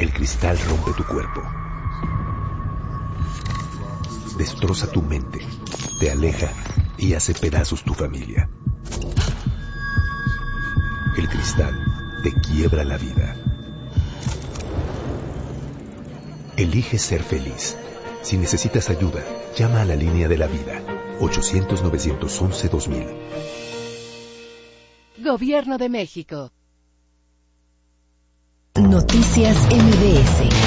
El cristal rompe tu cuerpo. Destroza tu mente, te aleja y hace pedazos tu familia. El cristal te quiebra la vida. Elige ser feliz. Si necesitas ayuda, llama a la línea de la vida. 800-911-2000. Gobierno de México. Noticias MBS.